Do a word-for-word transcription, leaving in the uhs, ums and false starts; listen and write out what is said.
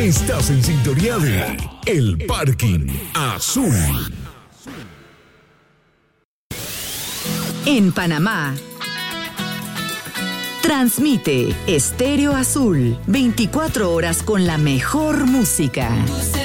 Estás en sintonía de El Parking Azul. En Panamá, transmite Estéreo Azul, veinticuatro horas con la mejor música.